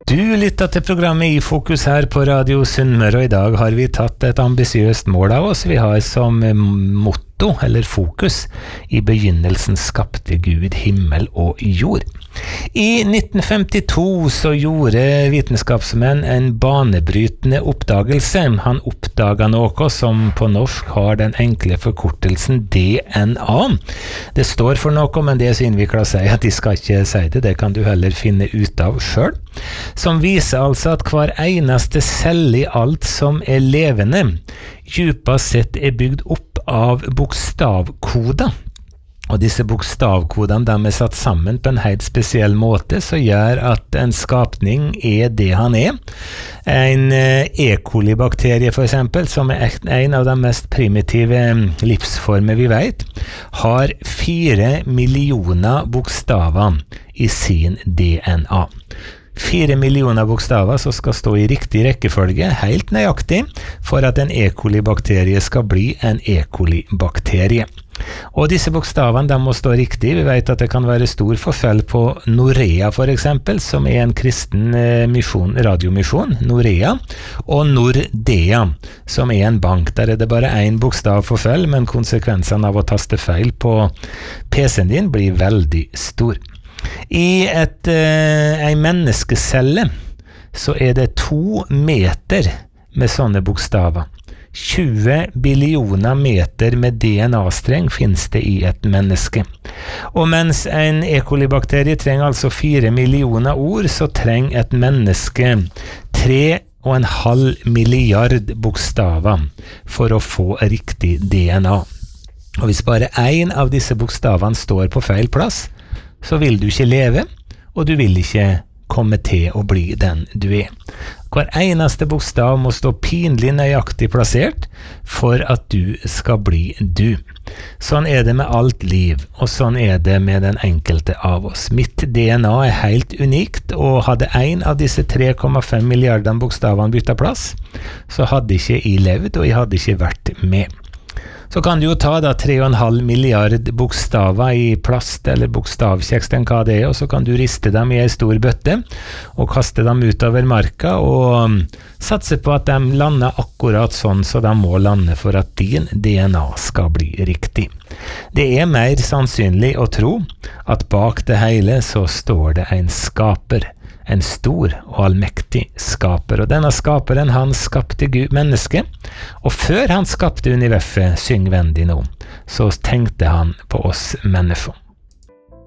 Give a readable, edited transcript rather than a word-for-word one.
Du lytter til programmet I Fokus her på Radio Sunnmøre, og I dag har vi tatt et ambisiøst mål av oss. Vi har som motto, eller fokus, I begynnelsen skapte Gud himmel og jord. I 1952 så gjorde vitenskapsmenn en banebrytende oppdagelse. Han oppdaget noe som på norsk har den enkle forkortelsen DNA. Det står for noe, men det er så innviklet å si at de skal ikke si det. Det kan du heller finne ut av selv. Som viser altså at hver eneste celle I alt som er levende, djupest sett er bygd opp av bokstavkoder. Og disse bokstavkodene de er satt sammen på en helt spesiell måte, som gjør at en skapning er det han er. En E. coli-bakterie for eksempel, som er en av de mest primitive livsformer vi vet, har 4 millioner bokstaver I sin DNA. 4 millioner bokstaver som skal stå I riktig rekkefølge, helt nøyaktig, for at en E. coli-bakterie skal bli en E. coli-bakterie. Og disse bokstavene de må stå riktig. Vi vet at det kan være stor forskjell på Norea for eksempel, som er en kristen radiomisjon, Norea, og Nordea, som er en bank. Der er det bare en bokstav forskjell, men konsekvensene av å taste feil på PC-en din blir veldig stor. I en menneskecelle så er det 2 meter med sånne bokstaver. 20 billioner meter med DNA-streng finnes det I et menneske. Og mens en E. coli-bakterie trenger altså 4 millioner ord, så trenger et menneske 3,5 milliard bokstaver for å få riktig DNA. Og hvis bare en av disse bokstavene står på feil plass, så vil du ikke leve, og du vil ikke komme til å bli den du er. Hver eneste bokstav må stå pinlig nøyaktig plassert for at du skal bli du. Sånn er det med alt liv, og sånn er det med den enkelte av oss. Mitt DNA er helt unikt, og hadde en av disse 3,5 milliardene bokstavene byttet plass, så hadde ikke jeg levd, og jeg hadde ikke vært med. Så kan du jo ta da 3,5 milliard bokstaver I plast eller bokstavkjeksten hva det er, og så kan du riste dem I en stor bøtte og kaste dem utover marka og satse på at de lander akkurat sånn så de må lande for at din DNA skal bli riktig. Det er mer sannsynlig å tro at bak det hele så står det en skaper. En stor og allmektig skaper, og denne skaperen han skapte Gud menneske, og før han skapte universet, syng vennlig nå, så tenkte han på oss mennesker.